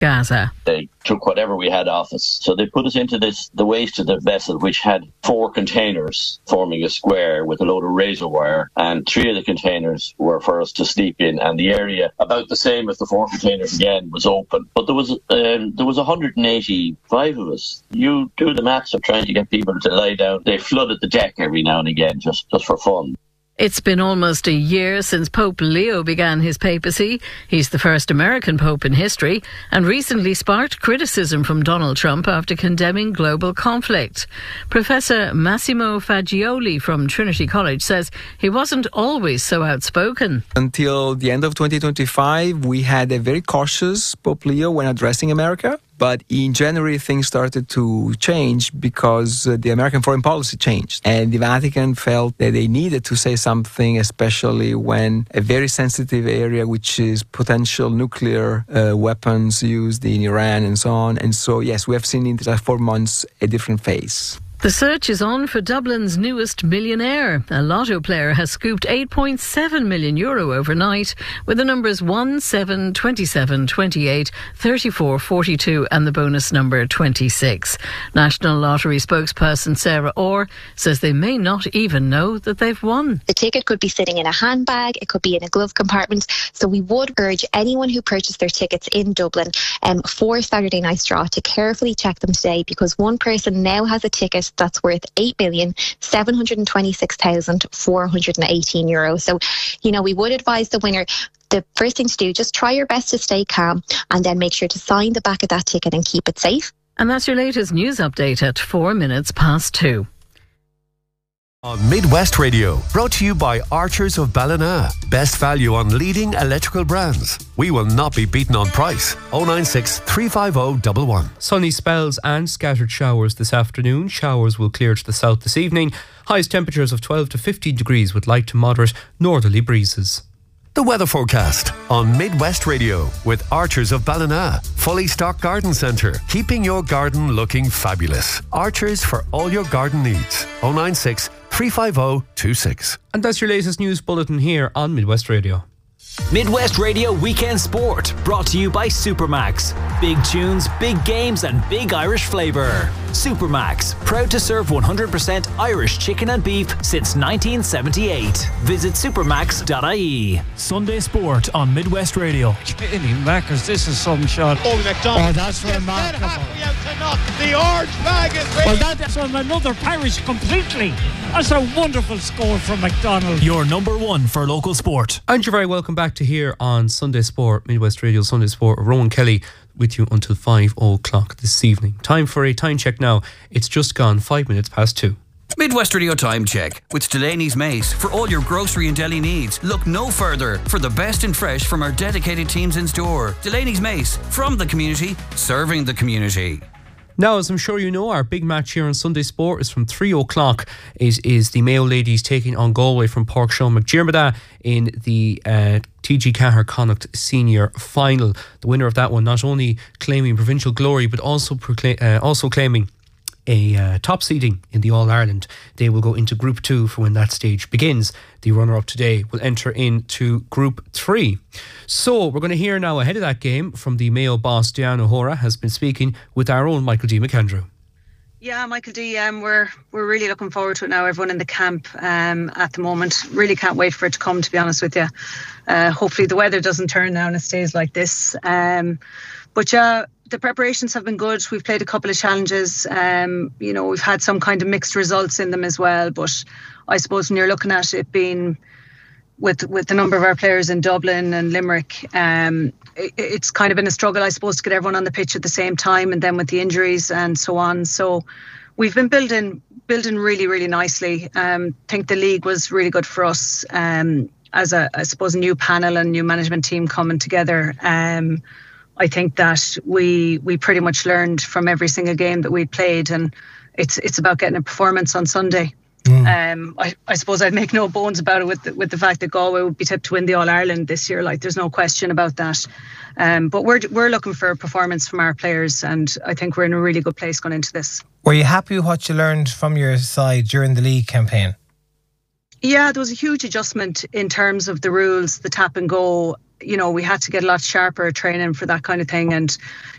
Gaza. They took whatever we had off us. So they put us into the waist of the vessel, which had 4 containers forming a square with a load of razor wire, and 3 of the containers were for us to sleep in, and the area, about the same as the 4 containers again, was open. But there was 185 of us. You do the maths of trying to get people to lie down. They flooded the deck every now and again, just for fun. It's been almost a year since Pope Leo began his papacy. He's the first American pope in history and recently sparked criticism from Donald Trump after condemning global conflict. Professor Massimo Fagioli from Trinity College says he wasn't always so outspoken. Until the end of 2025, we had a very cautious Pope Leo when addressing America. But in January, things started to change because the American foreign policy changed. And the Vatican felt that they needed to say something, especially when a very sensitive area, which is potential nuclear weapons used in Iran and so on. And so, yes, we have seen in the last 4 months a different phase. The search is on for Dublin's newest millionaire. A lotto player has scooped €8.7 million overnight with the numbers 1, 7, 27, 28, 34, 42 and the bonus number 26. National Lottery spokesperson Sarah Orr says they may not even know that they've won. The ticket could be sitting in a handbag, it could be in a glove compartment. So we would urge anyone who purchased their tickets in Dublin for Saturday night's draw to carefully check them today, because one person now has a ticket that's worth €8,726,418. So, we would advise the winner, the first thing to do, just try your best to stay calm and then make sure to sign the back of that ticket and keep it safe. And that's your latest news update at 2:04. On Midwest Radio, brought to you by Archers of Ballina. Best value on leading electrical brands. We will not be beaten on price. 096 350 111. Sunny spells and scattered showers this afternoon. Showers will clear to the south this evening. Highest temperatures of 12 to 15 degrees with light to moderate northerly breezes. The weather forecast on Midwest Radio with Archers of Ballina. Fully stocked garden centre, keeping your garden looking fabulous. Archers for all your garden needs. 096 350 26. And that's your latest news bulletin here on Midwest Radio. Midwest Radio Weekend Sport, brought to you by Supermax. Big tunes, big games and big Irish flavour. Supermax, proud to serve 100% Irish chicken and beef since 1978. Visit supermax.ie. Sunday Sport on Midwest Radio. Really, Maccas, this is some shot. Oh, McDonald. Oh, that's remarkable. The orange flag is ready. Well, that's on another parish completely. That's a wonderful score from McDonald. Your number one for local sport. And you're very welcome back to here on Sunday Sport, Midwest Radio Sunday Sport. Rowan Kelly with you until 5 o'clock this evening. Time for a time check now. It's just gone 5 minutes past 2. Midwest Radio Time Check with Delaney's Mace. For all your grocery and deli needs, look no further for the best in fresh from our dedicated teams in store. Delaney's Mace, from the community, serving the community. Now, as I'm sure you know, our big match here on Sunday Sport is from 3 o'clock. It is the Mayo ladies taking on Galway from Páirc Sean McDiarmid in the TG Cahir Connacht Senior Final. The winner of that one not only claiming provincial glory but also claiming a top seeding in the All-Ireland. They will go into Group 2 for when that stage begins. The runner-up today will enter into Group 3. So we're going to hear now, ahead of that game, from the Mayo boss. Diana O'Hora has been speaking with our own Michael D. McAndrew. Yeah, Michael D, we're really looking forward to it now. Everyone in the camp at the moment really can't wait for it to come, to be honest with you. Hopefully the weather doesn't turn now and it stays like this. But yeah, the preparations have been good. We've played a couple of challenges. We've had some kind of mixed results in them as well. But I suppose when you're looking at it being with the number of our players in Dublin and Limerick, it's kind of been a struggle, I suppose, to get everyone on the pitch at the same time, and then with the injuries and so on. So we've been building really, really nicely. I think the league was really good for us as I suppose, a new panel and new management team coming together. I think that we pretty much learned from every single game that we played, and it's about getting a performance on Sunday. I suppose I'd make no bones about it with the fact that Galway would be tipped to win the All-Ireland this year. Like, there's no question about that. But we're looking for a performance from our players, and I think we're in a really good place going into this. Were you happy with what you learned from your side during the league campaign? Yeah, there was a huge adjustment in terms of the rules, the tap and go. you know, we had to get a lot sharper training for that kind of thing. And